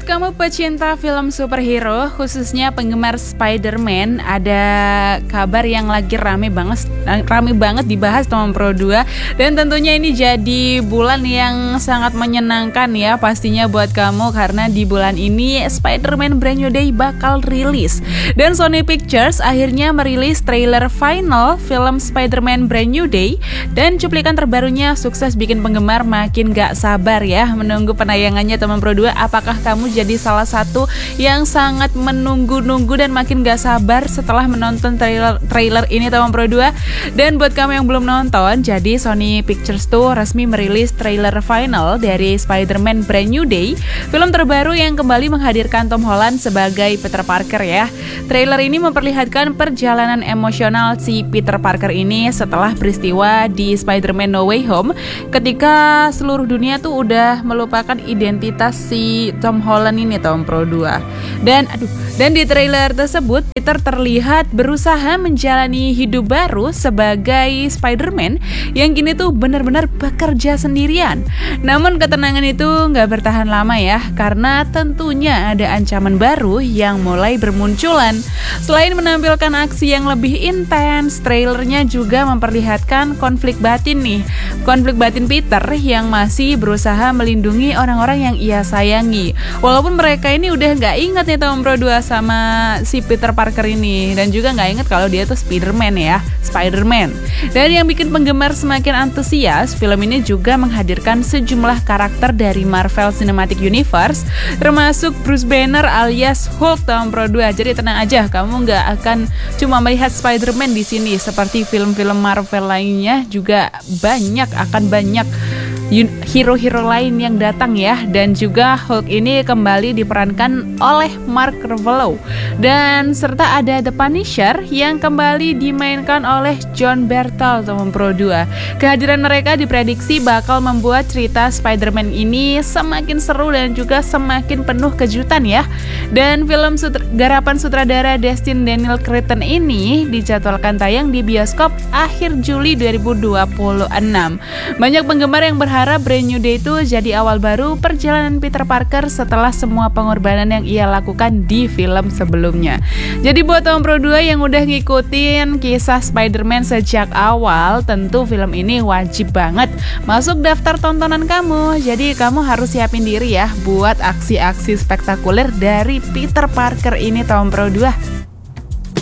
Buat kamu pecinta film superhero, khususnya penggemar Spider-Man, ada kabar yang lagi rame banget dibahas teman Pro 2. Dan tentunya ini jadi bulan yang sangat menyenangkan ya pastinya buat kamu, karena di bulan ini Spider-Man Brand New Day bakal rilis. Dan Sony Pictures akhirnya merilis trailer final film Spider-Man Brand New Day, dan cuplikan terbarunya sukses bikin penggemar makin gak sabar ya menunggu penayangannya teman Pro 2. Apakah kamu jadi salah satu yang sangat menunggu-nunggu dan makin gak sabar setelah menonton trailer ini teman Pro 2? Dan buat kamu yang belum nonton, jadi Sony Pictures tuh resmi merilis trailer final dari Spider-Man Brand New Day, film terbaru yang kembali menghadirkan Tom Holland sebagai Peter Parker ya. Trailer ini memperlihatkan perjalanan emosional si Peter Parker ini setelah peristiwa di Spider-Man No Way Home, ketika seluruh dunia tuh udah melupakan identitas si Tom Holland ini Tom Pro 2. Dan di trailer tersebut Peter terlihat berusaha menjalani hidup baru sebagai Spider-Man yang kini tuh benar-benar bekerja sendirian. Namun ketenangan itu nggak bertahan lama ya, karena tentunya ada ancaman baru yang mulai bermunculan. Selain menampilkan aksi yang lebih intens, trailernya juga memperlihatkan konflik batin Peter yang masih berusaha melindungi orang-orang yang ia sayangi. Walaupun mereka ini udah nggak inget nih Tom Pro 2 sama si Peter Parker ini, dan juga nggak inget kalau dia tuh Spider-Man. Dan yang bikin penggemar semakin antusias, film ini juga menghadirkan sejumlah karakter dari Marvel Cinematic Universe, termasuk Bruce Banner alias Hulk Tom Pro 2. Jadi tenang aja, kamu nggak akan cuma melihat Spider-Man di sini, seperti film-film Marvel lainnya juga akan banyak hero-hero lain yang datang ya. Dan juga Hulk ini kembali diperankan oleh Mark Ruffalo, dan serta ada The Punisher yang kembali dimainkan oleh Jon Bernthal teman Pro 2. Kehadiran mereka diprediksi bakal membuat cerita Spider-Man ini semakin seru dan juga semakin penuh kejutan ya. Dan film garapan sutradara Destin Daniel Cretton ini dijadwalkan tayang di bioskop akhir Juli 2026. Banyak penggemar yang berharap Brand New Day itu jadi awal baru perjalanan Peter Parker setelah semua pengorbanan yang ia lakukan di film sebelumnya. Jadi buat teman Pro 2 yang udah ngikutin kisah Spider-Man sejak awal, tentu film ini wajib banget masuk daftar tontonan kamu. Jadi kamu harus siapin diri ya buat aksi-aksi spektakuler dari Peter Parker ini teman Pro 2.